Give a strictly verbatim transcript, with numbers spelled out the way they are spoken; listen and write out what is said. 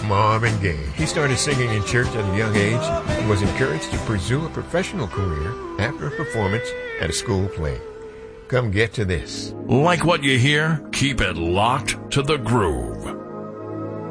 Marvin Gaye. He started singing in church at a young age and was encouraged to pursue a professional career after a performance at a school play. Come get to this. Like what you hear? Keep it locked to the groove.